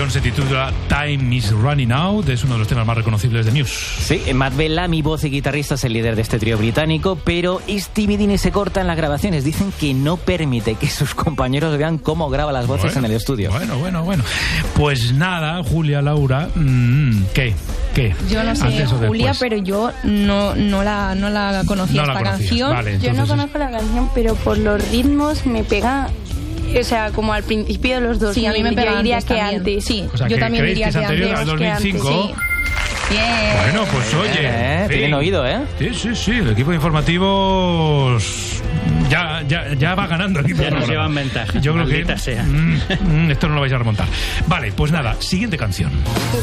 canción se titula Time is Running Out, es uno de los temas más reconocibles de Muse. Sí, Matt Bellamy, voz y guitarrista, es el líder de este trío británico, pero Stevie Dean se corta en las grabaciones. Dicen que no permite que sus compañeros vean cómo graba las voces en el estudio. Bueno. Pues nada, Julia, Laura, ¿qué? Yo no sé, Julia, pero yo no la conocía esta canción. Vale, yo no conozco la canción, pero por los ritmos me pega, o sea, como al principio de los 2000. Sí, a mí me pega. Yo diría antes que también. antes. Sí, o sea, yo también diría que anterior antes. al 2005. Sí. Bien. Bueno, pues oye, tienen oído, ¿eh? Sí, el equipo de informativos ya va ganando el equipo. Ya nos llevan ventaja. Yo creo que sea. esto no lo vais a remontar. Vale, pues nada, siguiente canción.